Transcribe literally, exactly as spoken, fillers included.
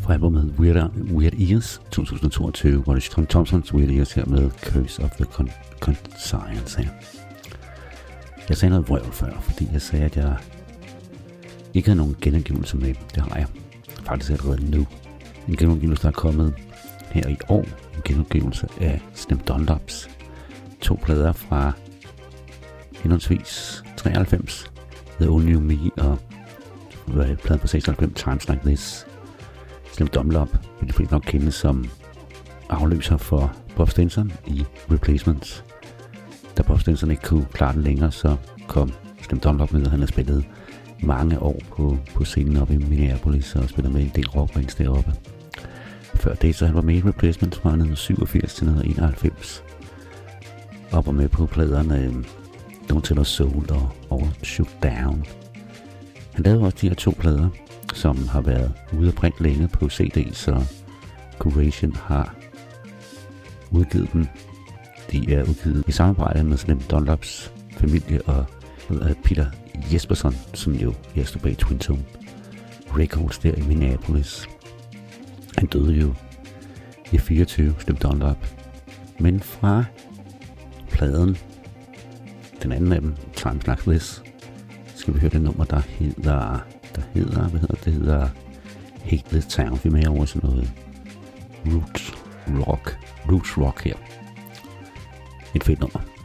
fra albumet Weird, Weird Ears to tusind og toogtyve, hvor det er Tom Thompsons Weird Ears her med Curse of the Con- Conscience her. Jeg sagde noget vrøvl før, fordi jeg sagde, at jeg ikke havde nogen genudgivelse med. Det har jeg faktisk allerede nu. En genudgivelse, der er kommet her i år. En genudgivelse af Slim Dunlops to plader fra henholdsvis treoghalvfems, The Only You Me, og pladen på seksoghalvfems, Times Like This. Slim Dunlop vil de fleste nok kende som afløser for Bob Stinson i Replacements. Da Bob Stinson ikke kunne klare den længere, så kom Slim Dunlop med, han har spillet mange år på, på scenen oppe i Minneapolis og spiller med en del rockbands deroppe. Før det, så han var med i Replacements fra nitten syvogfirs til nitten enoghalvfems. Op og med på pladerne Don't Tell Us Soul og All Shoot Down. Han lavede også de her to plader, som har været ude af print længe på C D, så Curation har udgivet dem. De er udgivet i samarbejde med Slim Dunlops familie og Peter Jesperson, som jo er stod bag Twin Tone Records der i Minneapolis. Han døde jo i fireogtyve, Slim Dunlop. Men fra pladen, den anden af dem, Times Like This, skal vi høre det nummer, der hedder, der hedder, hvad hedder det, hedder Hate This Town. Vi er med over sådan noget Roots Rock, Roots Rock her. Et fedt nummer.